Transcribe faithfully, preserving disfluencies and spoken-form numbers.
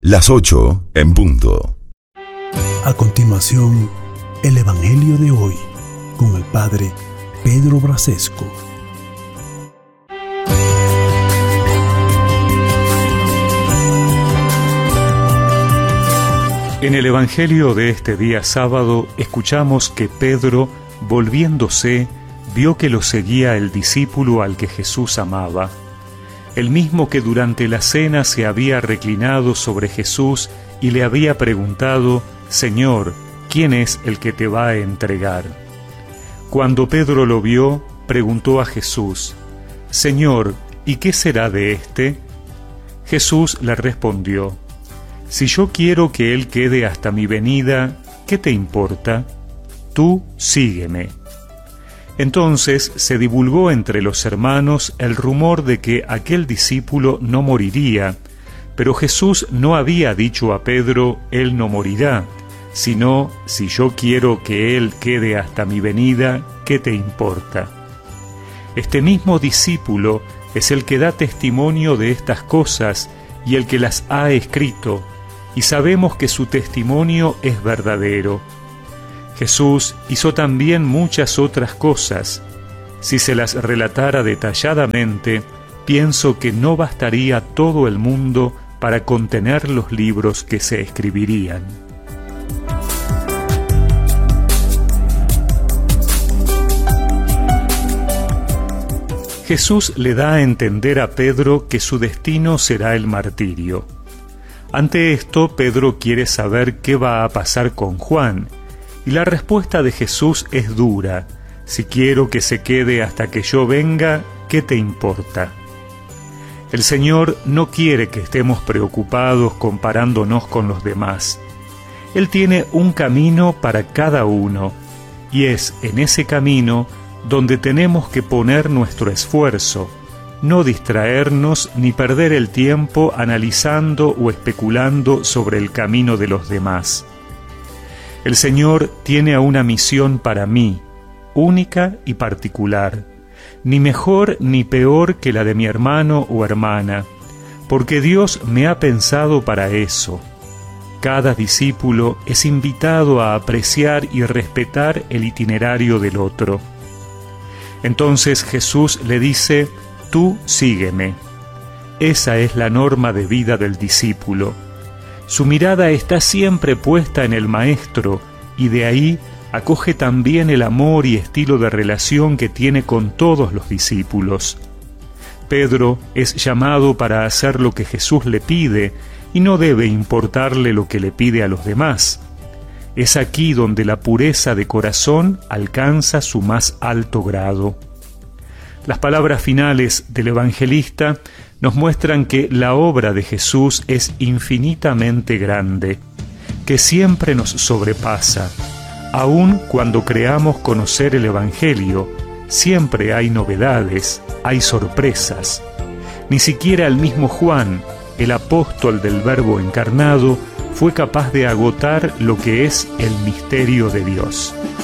Las ocho en punto. A continuación, el Evangelio de hoy, con el Padre Pedro Brasesco. En el Evangelio de este día sábado escuchamos que Pedro, volviéndose, vio que lo seguía el discípulo al que Jesús amaba, el mismo que durante la cena se había reclinado sobre Jesús y le había preguntado: Señor, ¿quién es el que te va a entregar? Cuando Pedro lo vio, preguntó a Jesús: Señor, ¿y qué será de éste? Jesús le respondió: Si yo quiero que él quede hasta mi venida, ¿qué te importa? Tú sígueme. Entonces se divulgó entre los hermanos el rumor de que aquel discípulo no moriría, pero Jesús no había dicho a Pedro: él no morirá, sino: si yo quiero que él quede hasta mi venida, ¿qué te importa? Este mismo discípulo es el que da testimonio de estas cosas y el que las ha escrito, y sabemos que su testimonio es verdadero. Jesús hizo también muchas otras cosas. Si se las relatara detalladamente, pienso que no bastaría todo el mundo para contener los libros que se escribirían. Jesús le da a entender a Pedro que su destino será el martirio. Ante esto, Pedro quiere saber qué va a pasar con Juan, y la respuesta de Jesús es dura: si quiero que se quede hasta que yo venga, ¿qué te importa? El Señor no quiere que estemos preocupados comparándonos con los demás. Él tiene un camino para cada uno, y es en ese camino donde tenemos que poner nuestro esfuerzo, no distraernos ni perder el tiempo analizando o especulando sobre el camino de los demás. El Señor tiene una misión para mí, única y particular, ni mejor ni peor que la de mi hermano o hermana, porque Dios me ha pensado para eso. Cada discípulo es invitado a apreciar y respetar el itinerario del otro. Entonces Jesús le dice: tú sígueme. Esa es la norma de vida del discípulo. Su mirada está siempre puesta en el Maestro, y de ahí acoge también el amor y estilo de relación que tiene con todos los discípulos. Pedro es llamado para hacer lo que Jesús le pide, y no debe importarle lo que le pide a los demás. Es aquí donde la pureza de corazón alcanza su más alto grado. Las palabras finales del evangelista nos muestran que la obra de Jesús es infinitamente grande, que siempre nos sobrepasa. Aun cuando creamos conocer el Evangelio, siempre hay novedades, hay sorpresas. Ni siquiera el mismo Juan, el apóstol del Verbo encarnado, fue capaz de agotar lo que es el misterio de Dios.